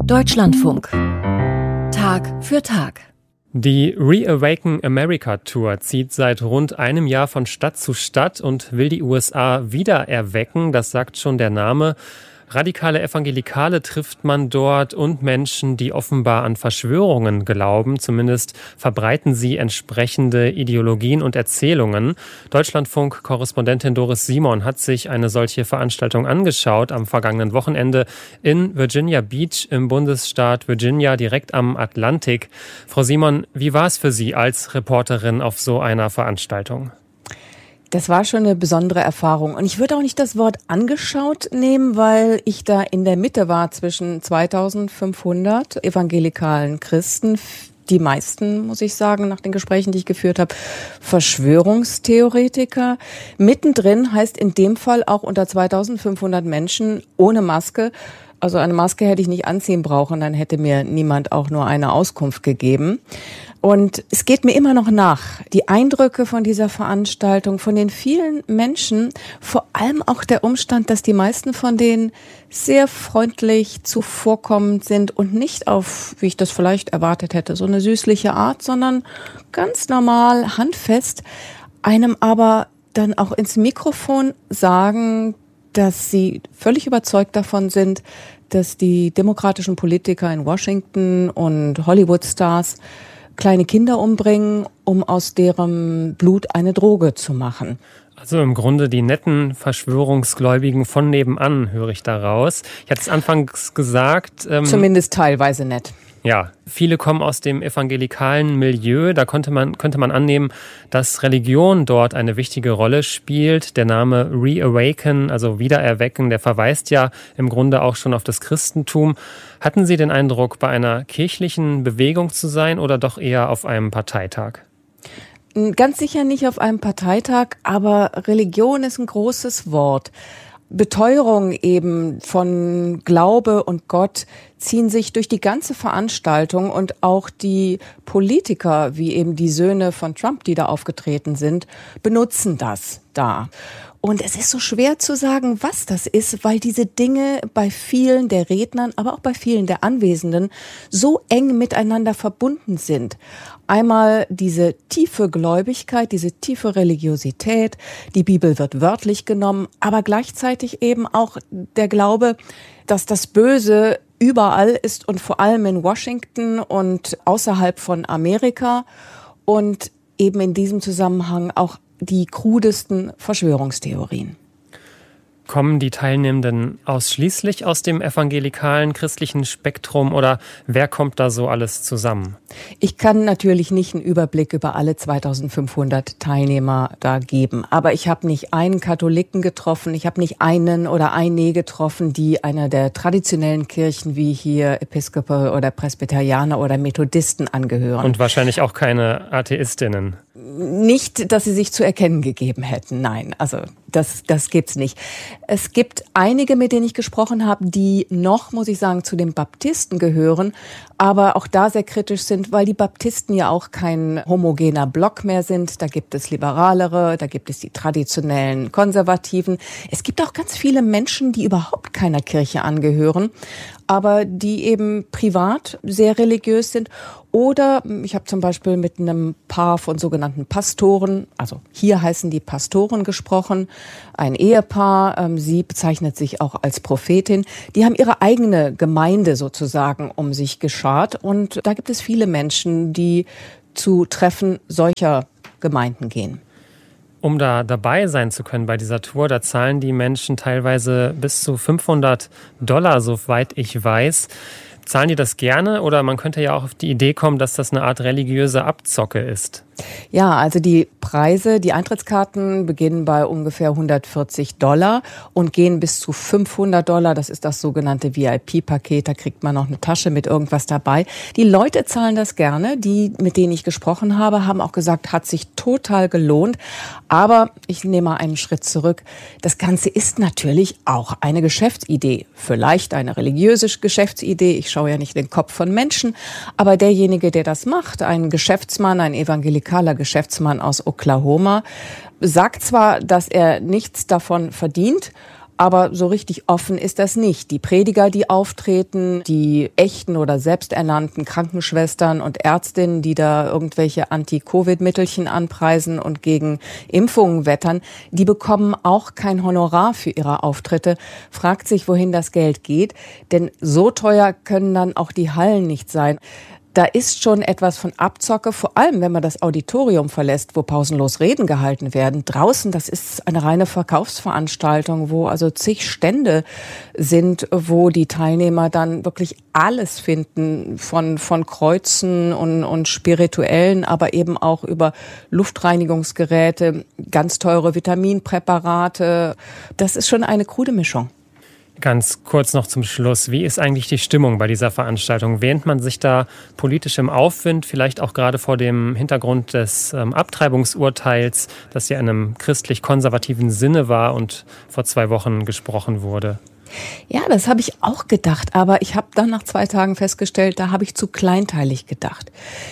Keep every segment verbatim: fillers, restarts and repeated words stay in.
Deutschlandfunk. Tag für Tag. Die Reawaken America Tour zieht seit rund einem Jahr von Stadt zu Stadt und will die U S A wieder erwecken, das sagt schon der Name. Radikale Evangelikale trifft man dort und Menschen, die offenbar an Verschwörungen glauben. Zumindest verbreiten sie entsprechende Ideologien und Erzählungen. Deutschlandfunk-Korrespondentin Doris Simon hat sich eine solche Veranstaltung angeschaut am vergangenen Wochenende in Virginia Beach im Bundesstaat Virginia, direkt am Atlantik. Frau Simon, wie war es für Sie als Reporterin auf so einer Veranstaltung? Das war schon eine besondere Erfahrung. Und ich würde auch nicht das Wort angeschaut nehmen, weil ich da in der Mitte war zwischen zweitausendfünfhundert evangelikalen Christen, die meisten, muss ich sagen, nach den Gesprächen, die ich geführt habe, Verschwörungstheoretiker. Mittendrin heißt in dem Fall auch unter zweitausendfünfhundert Menschen ohne Maske. Also eine Maske hätte ich nicht anziehen brauchen, dann hätte mir niemand auch nur eine Auskunft gegeben. Und es geht mir immer noch nach, die Eindrücke von dieser Veranstaltung, von den vielen Menschen, vor allem auch der Umstand, dass die meisten von denen sehr freundlich zuvorkommend sind und nicht auf, wie ich das vielleicht erwartet hätte, so eine süßliche Art, sondern ganz normal, handfest, einem aber dann auch ins Mikrofon sagen, dass sie völlig überzeugt davon sind, dass die demokratischen Politiker in Washington und Hollywood-Stars kleine Kinder umbringen, um aus deren Blut eine Droge zu machen. Also im Grunde die netten Verschwörungsgläubigen von nebenan, höre ich daraus. Ich hatte es anfangs gesagt. Ähm, Zumindest teilweise nett. Ja, viele kommen aus dem evangelikalen Milieu. Da konnte man, könnte man annehmen, dass Religion dort eine wichtige Rolle spielt. Der Name Reawaken, also Wiedererwecken, der verweist ja im Grunde auch schon auf das Christentum. Hatten Sie den Eindruck, bei einer kirchlichen Bewegung zu sein oder doch eher auf einem Parteitag? Ganz sicher nicht auf einem Parteitag, aber Religion ist ein großes Wort. Beteuerung eben von Glaube und Gott ziehen sich durch die ganze Veranstaltung und auch die Politiker, wie eben die Söhne von Trump, die da aufgetreten sind, benutzen das da. Und es ist so schwer zu sagen, was das ist, weil diese Dinge bei vielen der Rednern, aber auch bei vielen der Anwesenden so eng miteinander verbunden sind. Einmal diese tiefe Gläubigkeit, diese tiefe Religiosität, die Bibel wird wörtlich genommen, aber gleichzeitig eben auch der Glaube, dass das Böse überall ist und vor allem in Washington und außerhalb von Amerika und eben in diesem Zusammenhang auch die krudesten Verschwörungstheorien. Kommen die Teilnehmenden ausschließlich aus dem evangelikalen christlichen Spektrum oder wer kommt da so alles zusammen? Ich kann natürlich nicht einen Überblick über alle zweitausendfünfhundert Teilnehmer da geben, aber ich habe nicht einen Katholiken getroffen, ich habe nicht einen oder eine getroffen, die einer der traditionellen Kirchen wie hier Episkopal oder Presbyterianer oder Methodisten angehören. Und wahrscheinlich auch keine Atheistinnen. Nicht, dass sie sich zu erkennen gegeben hätten, nein, also das, das gibt's nicht. Es gibt einige, mit denen ich gesprochen habe, die noch, muss ich sagen, zu den Baptisten gehören, aber auch da sehr kritisch sind, weil die Baptisten ja auch kein homogener Block mehr sind. Da gibt es Liberalere, da gibt es die traditionellen Konservativen. Es gibt auch ganz viele Menschen, die überhaupt keiner Kirche angehören, aber die eben privat sehr religiös sind. Oder ich habe zum Beispiel mit einem Paar von sogenannten Pastoren, also hier heißen die Pastoren, gesprochen, ein Ehepaar, ähm, sie bezeichnet sich auch als Prophetin. Die haben ihre eigene Gemeinde sozusagen um sich geschart und da gibt es viele Menschen, die zu Treffen solcher Gemeinden gehen. Um da dabei sein zu können bei dieser Tour, da zahlen die Menschen teilweise bis zu fünfhundert Dollar, soweit ich weiß. Zahlen die das gerne oder man könnte ja auch auf die Idee kommen, dass das eine Art religiöse Abzocke ist? Ja, also die Preise, die Eintrittskarten beginnen bei ungefähr hundertvierzig Dollar und gehen bis zu fünfhundert Dollar. Das ist das sogenannte V I P-Paket. Da kriegt man noch eine Tasche mit irgendwas dabei. Die Leute zahlen das gerne. Die, mit denen ich gesprochen habe, haben auch gesagt, hat sich total gelohnt. Aber ich nehme mal einen Schritt zurück. Das Ganze ist natürlich auch eine Geschäftsidee. Vielleicht eine religiöse Geschäftsidee. Ich schaue ja nicht in den Kopf von Menschen. Aber derjenige, der das macht, ein Geschäftsmann, ein evangelikaler Geschäftsmann aus Oklahoma, sagt zwar, dass er nichts davon verdient, Aber so richtig offen ist das nicht. Die Prediger, die auftreten, die echten oder selbsternannten Krankenschwestern und Ärztinnen, die da irgendwelche Anti-Covid-Mittelchen anpreisen und gegen Impfungen wettern, die bekommen auch kein Honorar für ihre Auftritte. Fragt sich, wohin das Geld geht. Denn so teuer können dann auch die Hallen nicht sein. Da ist schon etwas von Abzocke, vor allem wenn man das Auditorium verlässt, wo pausenlos Reden gehalten werden. Draußen, das ist eine reine Verkaufsveranstaltung, wo also zig Stände sind, wo die Teilnehmer dann wirklich alles finden, von, von Kreuzen und, und Spirituellen, aber eben auch über Luftreinigungsgeräte, ganz teure Vitaminpräparate. Das ist schon eine krude Mischung. Ganz kurz noch zum Schluss. Wie ist eigentlich die Stimmung bei dieser Veranstaltung? Wähnt man sich da politisch im Aufwind, vielleicht auch gerade vor dem Hintergrund des ähm, Abtreibungsurteils, das ja in einem christlich-konservativen Sinne war und vor zwei Wochen gesprochen wurde? Ja, das habe ich auch gedacht, aber ich habe dann nach zwei Tagen festgestellt, da habe ich zu kleinteilig gedacht.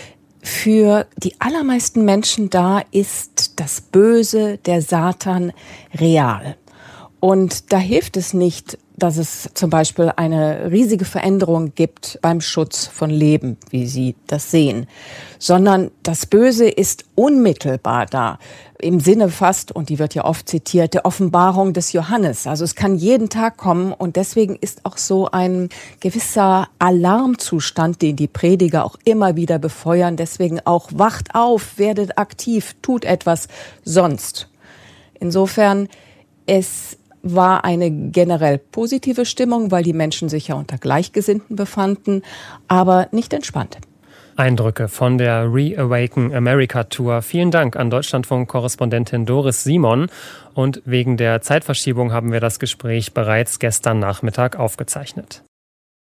Für die allermeisten Menschen da ist das Böse, der Satan, real. Und da hilft es nicht, dass es zum Beispiel eine riesige Veränderung gibt beim Schutz von Leben, wie Sie das sehen, sondern das Böse ist unmittelbar da. Im Sinne fast, und die wird ja oft zitiert, der Offenbarung des Johannes. Also es kann jeden Tag kommen und deswegen ist auch so ein gewisser Alarmzustand, den die Prediger auch immer wieder befeuern. Deswegen auch wacht auf, werdet aktiv, tut etwas sonst. Insofern, es war eine generell positive Stimmung, weil die Menschen sich ja unter Gleichgesinnten befanden, aber nicht entspannt. Eindrücke von der Reawaken America Tour. Vielen Dank an Deutschlandfunk-Korrespondentin Doris Simon. Und wegen der Zeitverschiebung haben wir das Gespräch bereits gestern Nachmittag aufgezeichnet.